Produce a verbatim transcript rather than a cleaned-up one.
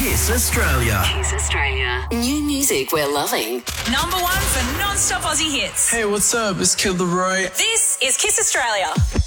Kiss Australia. Kiss Australia. New music we're loving. Number one for non-stop Aussie hits. Hey, what's up? It's Kid Leroy. This is Kiss Australia.